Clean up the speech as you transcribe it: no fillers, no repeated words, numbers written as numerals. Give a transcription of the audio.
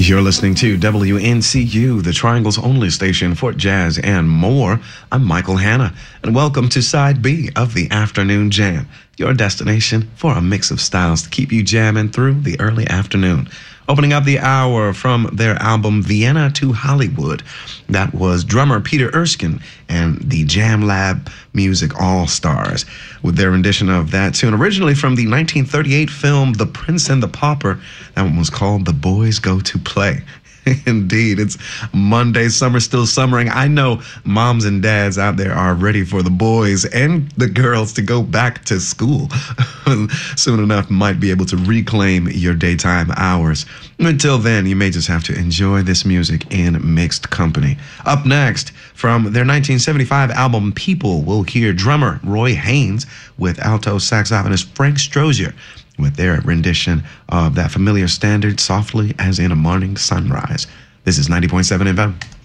You're listening to WNCU, the Triangle's only station for jazz and more. I'm Michael Hanna, and welcome to Side B of the Afternoon Jam, your destination for a mix of styles to keep you jamming through the early afternoon. Opening up the hour from their album Vienna to Hollywood, that was drummer Peter Erskine and the Jam Lab Music All-Stars with their rendition of that tune. Originally from the 1938 film The Prince and the Pauper, that one was called The Boys Go to Play. Indeed, it's Monday, summer still summering. I know moms and dads out there are ready for the boys and the girls to go back to school. Soon enough, might be able to reclaim your daytime hours. Until then, you may just have to enjoy this music in mixed company. Up next, from their 1975 album People, we'll hear drummer Roy Haynes with alto saxophonist Frank Strozier with their rendition of that familiar standard, Softly as in a Morning Sunrise. This is 90.7 FM.